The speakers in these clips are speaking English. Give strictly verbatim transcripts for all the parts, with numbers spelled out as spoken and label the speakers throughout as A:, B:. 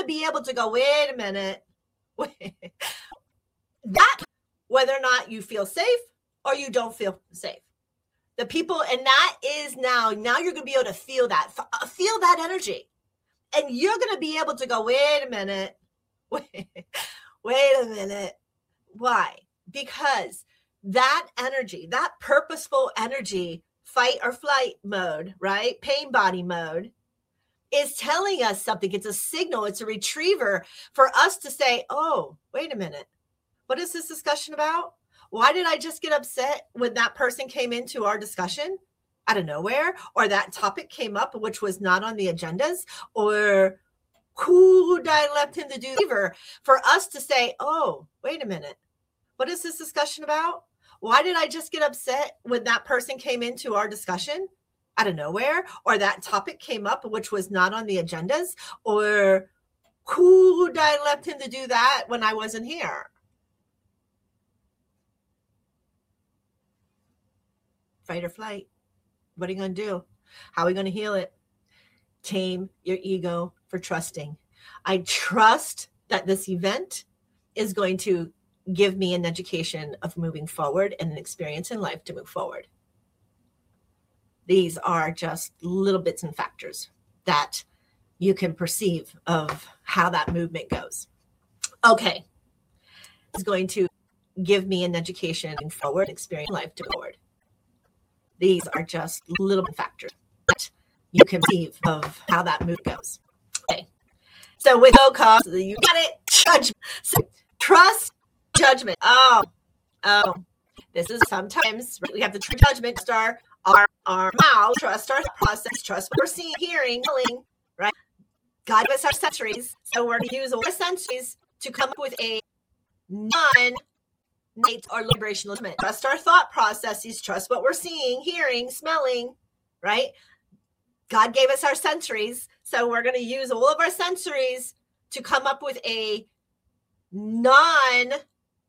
A: be able to go, wait a minute, wait. That, whether or not you feel safe or you don't feel safe. The people, and that is now, now you're going to be able to feel that, feel that energy. And you're going to be able to go, wait a minute, wait, wait a minute. Why? Because that energy, that purposeful energy, fight or flight mode, right? Pain body mode is telling us something. It's a signal. It's a retriever for us to say, oh, wait a minute. What is this discussion about? Why did I just get upset when that person came into our discussion out of nowhere, or that topic came up, which was not on the agendas, or who did I left him to do for us to say, oh, wait a minute. What is this discussion about? Why did I just get upset when that person came into our discussion out of nowhere, or that topic came up, which was not on the agendas, or who did I left him to do that when I wasn't here? Fight or flight. What are you going to do? How are we going to heal it? Tame your ego for trusting. I trust that this event is going to give me an education of moving forward and an experience in life to move forward. These are just little bits and factors that you can perceive of how that movement goes. Okay. It's going to give me an education and forward experience in life to move forward. These are just little factors that you can perceive of how that move goes. Okay. So with no cause, you got it. Judgment. So trust, judgment. Oh, oh. This is sometimes we have to trust judgment, trust our, our, our mouth, trust our process, trust what we're seeing, hearing, feeling, right? God gives us our sensories. So we're going to use our sensories to come up with a non innate or vibrational judgment. Trust our thought processes, trust what we're seeing, hearing, smelling, right? God gave us our sensories, so we're going to use all of our sensories to come up with a non-negate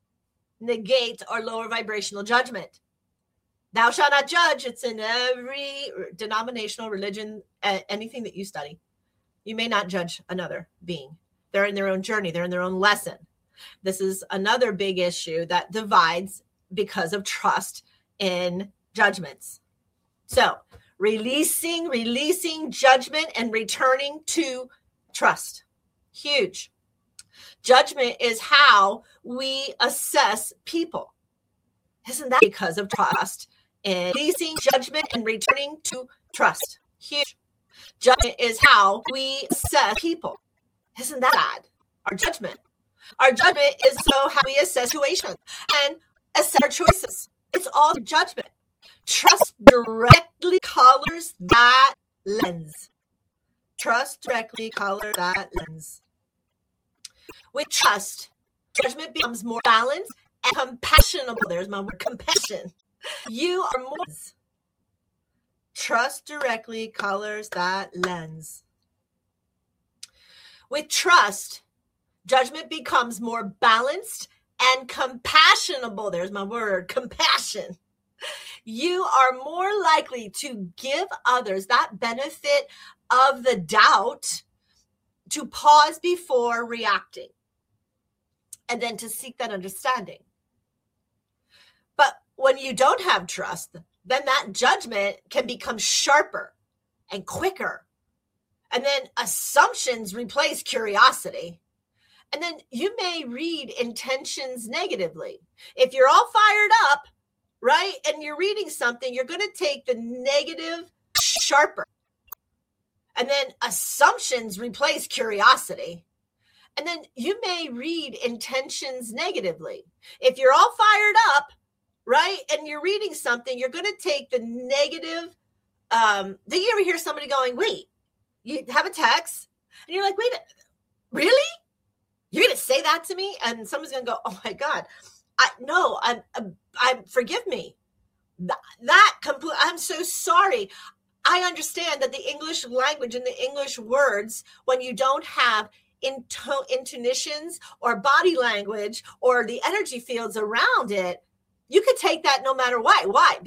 A: or lower vibrational judgment. Thou shalt not judge. It's in every denominational religion, anything that you study. You may not judge another being. They're in their own journey. They're in their own lesson. This is another big issue that divides because of trust in judgments. So releasing, releasing judgment and returning to trust. Huge. Judgment is how we assess people. Isn't that because of trust? And releasing judgment and returning to trust. Huge. Judgment is how we assess people. Isn't that bad? Our judgment. Our judgment is so how we assess situations and assess our choices. It's all judgment. Trust directly colors that lens. Trust directly colors that lens. With trust, judgment becomes more balanced and compassionable. There's my word, compassion. You are more. Trust directly colors that lens. With trust, judgment becomes more balanced and compassionable. There's my word, compassion. You are more likely to give others that benefit of the doubt, to pause before reacting, and then to seek that understanding. But when you don't have trust, then that judgment can become sharper and quicker. And then assumptions replace curiosity. And then you may read intentions negatively. If you're all fired up, right, and you're reading something, you're going to take the negative sharper. And then assumptions replace curiosity. And then you may read intentions negatively. If you're all fired up, right, and you're reading something, you're going to take the negative. Um, do you ever hear somebody going, wait, you have a text, and you're like, wait, really? You're going to say that to me? And someone's going to go, oh my God, I no, I'm, I'm, I'm forgive me. That, that complete, I'm so sorry. I understand that the English language and the English words, when you don't have into, intonations or body language or the energy fields around it, you could take that no matter what. Why?